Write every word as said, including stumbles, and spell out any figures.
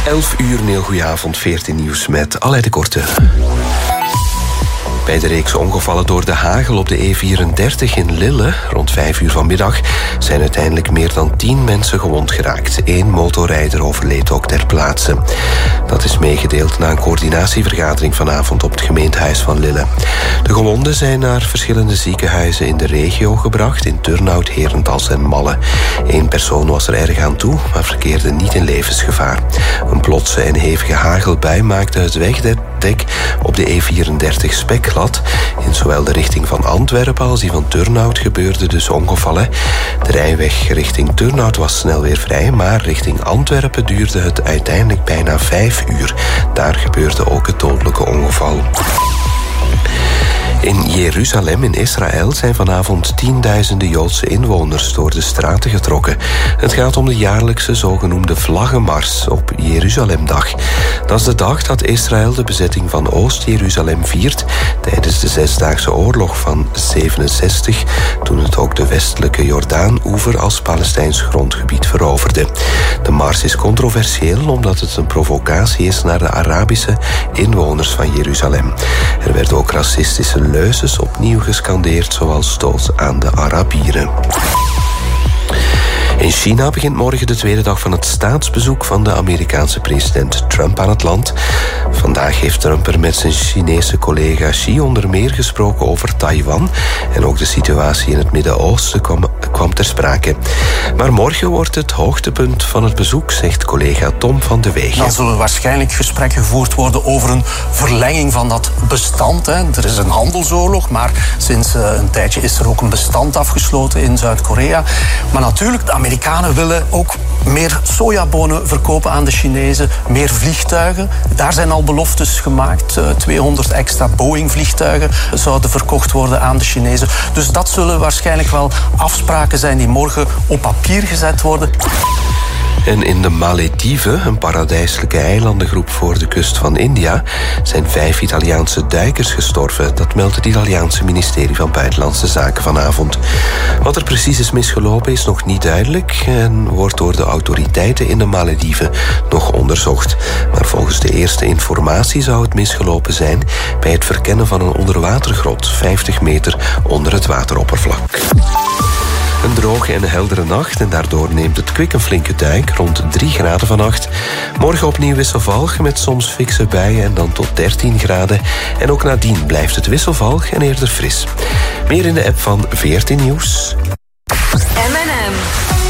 elf uur, een heel goeie avond, veertien nieuws met Aleid de Korte. Bij de reeks ongevallen door de hagel op de E vierendertig in Lille, rond vijf uur vanmiddag, zijn uiteindelijk meer dan tien mensen gewond geraakt. Eén motorrijder overleed ook ter plaatse. Dat is meegedeeld na een coördinatievergadering vanavond op het gemeentehuis van Lille. De gewonden zijn naar verschillende ziekenhuizen in de regio gebracht, in Turnhout, Herentals en Malle. Eén persoon was er erg aan toe, maar verkeerde niet in levensgevaar. Een plotse en hevige hagelbui maakte het wegdek op de E vierendertig spekglad. In zowel de richting van Antwerpen als die van Turnhout gebeurde dus ongevallen. De rijweg richting Turnhout was snel weer vrij, maar richting Antwerpen duurde het uiteindelijk bijna vijf uur. Daar gebeurde ook het dodelijke ongeval. In Jeruzalem in Israël zijn vanavond tienduizenden Joodse inwoners door de straten getrokken. Het gaat om de jaarlijkse zogenoemde vlaggenmars op Jeruzalemdag. Dat is de dag dat Israël de bezetting van Oost-Jeruzalem viert tijdens de Zesdaagse Oorlog van zevenenzestig, toen het ook de westelijke Jordaan-oever als Palestijns grondgebied veroverde. De mars is controversieel omdat het een provocatie is naar de Arabische inwoners van Jeruzalem. Er werden ook racistische leuzes opnieuw gescandeerd, zoals dood aan de Arabieren. In China begint morgen de tweede dag van het staatsbezoek van de Amerikaanse president Trump aan het land. Vandaag heeft Trump er met zijn Chinese collega Xi onder meer gesproken over Taiwan. En ook de situatie in het Midden-Oosten kwam, kwam ter sprake. Maar morgen wordt het hoogtepunt van het bezoek, zegt collega Tom van de Wegen. Dan zullen waarschijnlijk gesprekken gevoerd worden over een verlenging van dat bestand. Hè. Er is een handelsoorlog, maar sinds uh, een tijdje is er ook een bestand afgesloten in Zuid-Korea. Maar natuurlijk, de Amerikanen willen ook meer sojabonen verkopen aan de Chinezen, meer vliegtuigen. Daar zijn al beloftes gemaakt. tweehonderd extra Boeing-vliegtuigen zouden verkocht worden aan de Chinezen. Dus dat zullen waarschijnlijk wel afspraken zijn die morgen op papier gezet worden. En in de Malediven, een paradijselijke eilandengroep voor de kust van India, zijn vijf Italiaanse duikers gestorven. Dat meldt het Italiaanse ministerie van Buitenlandse Zaken vanavond. Wat er precies is misgelopen is nog niet duidelijk en wordt door de autoriteiten in de Malediven nog onderzocht. Maar volgens de eerste informatie zou het misgelopen zijn bij het verkennen van een onderwatergrot, vijftig meter onder het wateroppervlak. Een droge en heldere nacht en daardoor neemt het kwik een flinke duik, rond drie graden vannacht. Morgen opnieuw wisselvallig met soms fikse buien en dan tot dertien graden. En ook nadien blijft het wisselvallig en eerder fris. Meer in de app van veertien Nieuws.